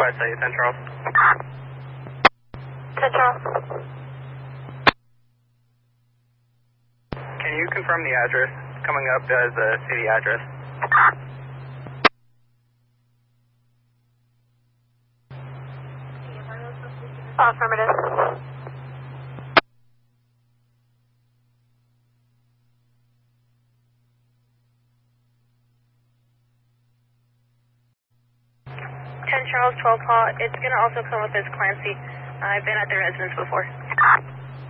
West Side, 10 Charles. 10 Charles. Can you confirm the address? Coming up as a city address. Affirmative. 10 Charles, 12 Paul. It's going to also come up as Clancy. I've been at the residence before.